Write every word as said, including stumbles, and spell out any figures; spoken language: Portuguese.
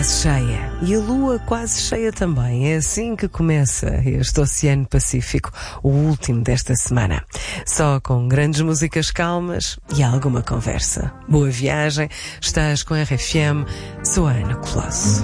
Cheia e a lua quase cheia também. É assim que começa este Oceano Pacífico, o último desta semana. Só com grandes músicas calmas e alguma conversa. Boa viagem, estás com a R F M, sou a Ana Colosso.